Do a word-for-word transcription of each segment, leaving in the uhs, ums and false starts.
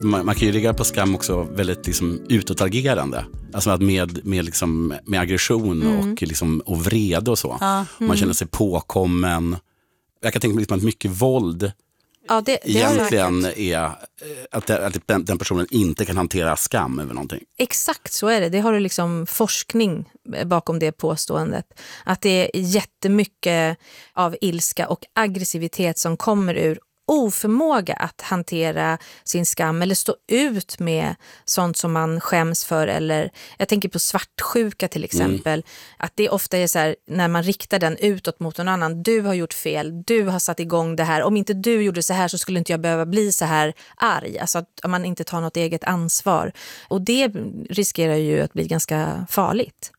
Man, man kan ju ligga på skam också väldigt liksom utåtagerande. Alltså att med, med, liksom, med aggression mm. och, liksom, och vrede och så. Ja. Mm. Man känner sig påkommen. Jag kan tänka mig liksom att mycket våld ja, det, det egentligen är att, det, att den, den personen inte kan hantera skam över någonting. Exakt så är det. Det har du liksom forskning bakom det påståendet. Att det är jättemycket av ilska och aggressivitet som kommer ur oförmåga att hantera sin skam eller stå ut med sånt som man skäms för. Eller jag tänker på svartsjuka till exempel. Mm. Att det ofta är så här, när man riktar den utåt mot någon annan. Du har gjort fel, du har satt igång det här. Om inte du gjorde så här så skulle inte jag behöva bli så här arg. Alltså att man inte tar något eget ansvar. Och det riskerar ju att bli ganska farligt.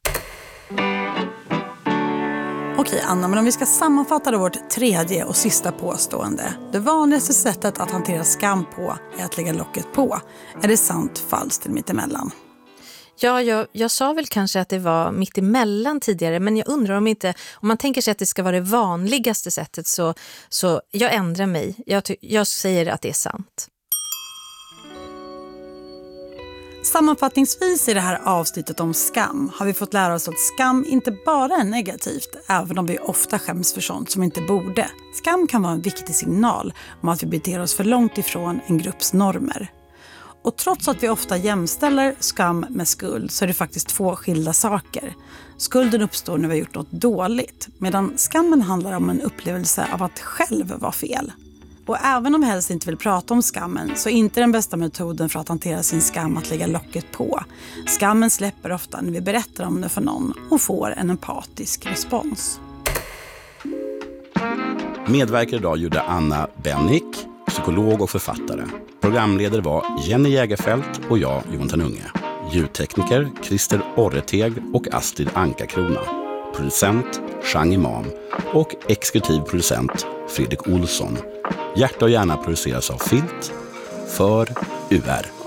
Okej Anna, men om vi ska sammanfatta då vårt tredje och sista påstående. Det vanligaste sättet att hantera skam på är att lägga locket på. Är det sant, falskt eller mittemellan? Ja, jag, jag sa väl kanske att det var mittemellan tidigare, men jag undrar om inte, om man tänker sig att det ska vara det vanligaste sättet så, så jag ändrar mig. Jag, jag säger att det är sant. Sammanfattningsvis i det här avsnittet om skam har vi fått lära oss att skam inte bara är negativt, även om vi ofta skäms för sånt som inte borde. Skam kan vara en viktig signal om att vi beter oss för långt ifrån en grupps normer. Och trots att vi ofta jämställer skam med skuld så är det faktiskt två skilda saker. Skulden uppstår när vi har gjort något dåligt, medan skammen handlar om en upplevelse av att själv vara fel. Och även om vi helst inte vill prata om skammen så är inte den bästa metoden för att hantera sin skam att lägga locket på. Skammen släpper ofta när vi berättar om det för någon och får en empatisk respons. Medverkar idag gjorde Anna Bennick, psykolog och författare. Programledare var Jenny Jägerfält och jag, Johan Tanunge. Ljudtekniker Christer Orreteg och Astrid Ankakrona. Producent Chang Imam och exekutiv producent Fredrik Olsson. Hjärta och hjärna produceras av Filt för U R.